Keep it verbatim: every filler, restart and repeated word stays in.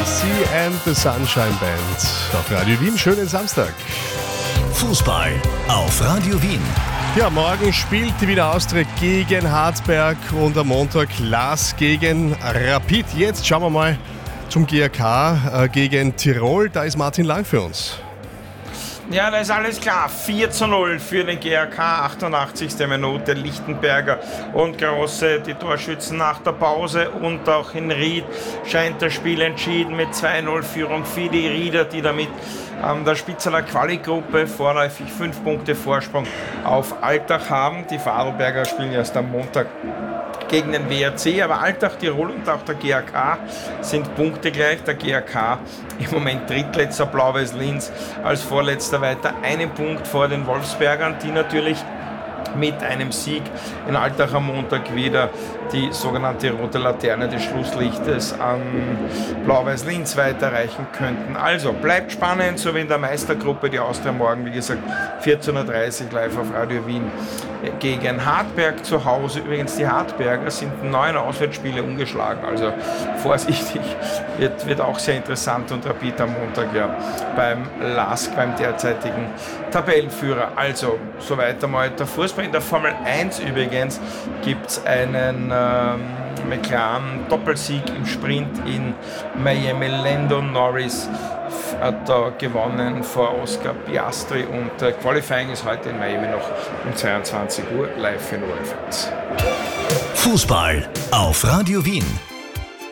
Sea and the Sunshine Band auf Radio Wien. Schönen Samstag. Fußball auf Radio Wien. Ja, morgen spielt die Wiener Austria gegen Hartberg und am Montag Lask gegen Rapid. Jetzt schauen wir mal zum G A K äh, gegen Tirol. Da ist Martin Lang für uns. Ja, da ist alles klar. vier zu null für den G A K, achtundachtzigste Minute. Lichtenberger und Grosse, die Torschützen nach der Pause. Und auch in Ried scheint das Spiel entschieden mit zwei null Führung für die Rieder, die damit an der Spitze der Quali-Gruppe vorläufig fünf Punkte Vorsprung auf Altach haben. Die Vorarlberger spielen erst am Montag gegen den W R C, aber Altach, Tirol und auch der G A K sind punktegleich. Der G A K im Moment drittletzter, Blau-Weiß Linz als Vorletzter weiter, einen Punkt vor den Wolfsbergern, die natürlich mit einem Sieg in Altach am Montag wieder die sogenannte rote Laterne des Schlusslichtes an Blau-Weiß Linz weiterreichen könnten. Also bleibt spannend, so wie in der Meistergruppe. Die Austria morgen, wie gesagt, vierzehn Uhr dreißig live auf Radio Wien gegen Hartberg zu Hause. Übrigens, die Hartberger sind neun Auswärtsspiele ungeschlagen, also vorsichtig, wird, wird auch sehr interessant. Und Rapid am Montag ja beim Lask, beim derzeitigen Tabellenführer. Also, soweit einmal der Fußball. In der Formel eins übrigens gibt es einen ähm, McLaren Doppelsieg im Sprint in Miami. Lando Norris hat da gewonnen vor Oscar Piastri und äh, Qualifying ist heute in Miami noch um zweiundzwanzig Uhr live für den O R F eins. Fußball auf Radio Wien.